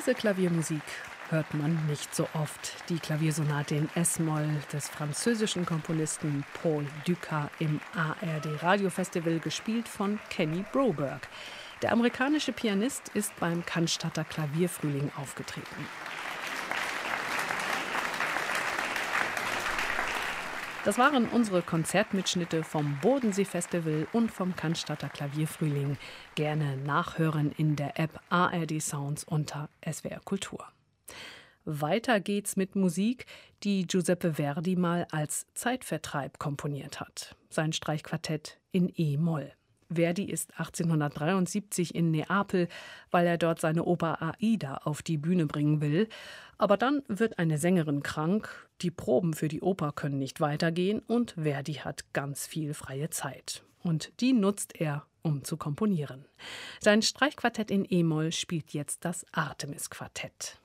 Diese Klaviermusik hört man nicht so oft. Die Klaviersonate in S-Moll des französischen Komponisten Paul Dukas im ARD Radiofestival, gespielt von Kenny Broberg. Der amerikanische Pianist ist beim Cannstatter Klavierfrühling aufgetreten. Das waren unsere Konzertmitschnitte vom Bodensee-Festival und vom Cannstatter Klavierfrühling. Gerne nachhören in der App ARD Sounds unter SWR Kultur. Weiter geht's mit Musik, die Giuseppe Verdi mal als Zeitvertreib komponiert hat. Sein Streichquartett in E-Moll. Verdi ist 1873 in Neapel, weil er dort seine Oper Aida auf die Bühne bringen will. Aber dann wird eine Sängerin krank, die Proben für die Oper können nicht weitergehen und Verdi hat ganz viel freie Zeit. Und die nutzt er, um zu komponieren. Sein Streichquartett in E-Moll spielt jetzt das Artemis-Quartett.